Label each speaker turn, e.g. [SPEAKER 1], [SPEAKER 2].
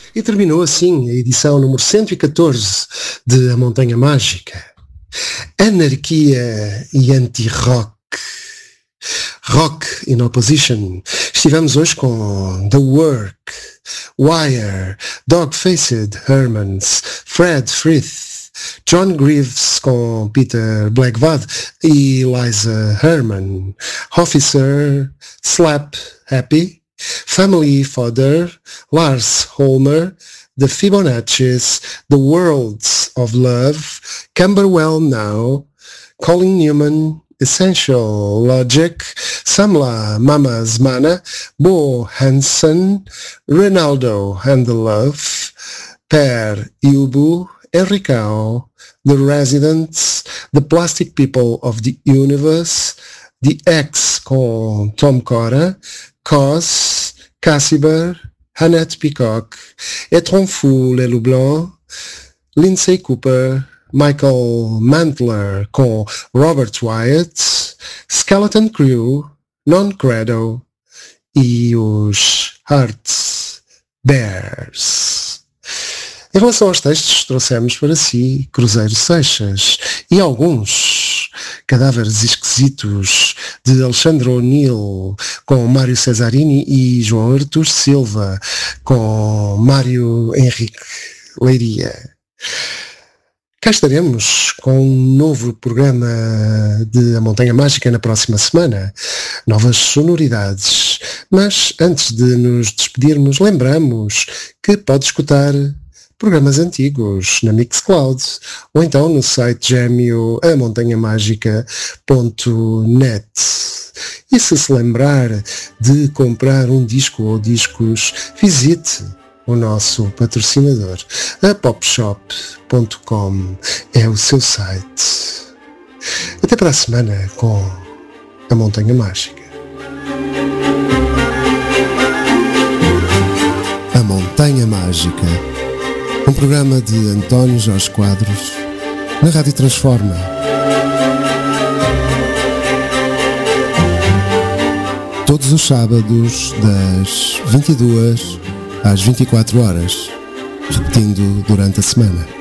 [SPEAKER 1] E terminou assim a edição número 114 de A Montanha Mágica. Anarquia e anti-rock. Rock in Opposition. Estivemos hoje com The Work, Wire, Dog-Faced Hermans, Fred Frith, John Greaves com Peter Blackvad e Liza Herman, Officer, Slap Happy, Family Fodder, Lars Holmer, The Fibonaccis, The Worlds of Love, Camberwell Now, Colin Newman, Essential Logic, Samla Mamas Mana, Bo Hansen, Ronaldo and the Love, Per Ubu, Enricao, The Residents, The Plastic People of the Universe, The X com Tom Cora, Cos, Cassiber, Annette Peacock, Etron Fou Le Blanc, Lindsay Cooper, Michael Mantler com Robert Wyatt, Skeleton Crew, Non Credo e os Hearts Bears. Em relação aos textos, trouxemos para si Cruzeiro Seixas e alguns cadáveres esquisitos de Alexandre O'Neill com Mário Cesarini e João Artur Silva com Mário Henrique Leiria. Cá estaremos com um novo programa de A Montanha Mágica na próxima semana. Novas sonoridades. Mas antes de nos despedirmos, lembramos que pode escutar programas antigos na Mixcloud ou então no site gêmeo amontanhamagica.net. E se lembrar de comprar um disco ou discos, visite o nosso patrocinador. A popshop.com é o seu site. Até para a semana com A Montanha Mágica. A Montanha Mágica, um programa de António Jorge Quadros na Rádio Transforma. Todos os sábados das 22 às 24 horas, repetindo durante a semana.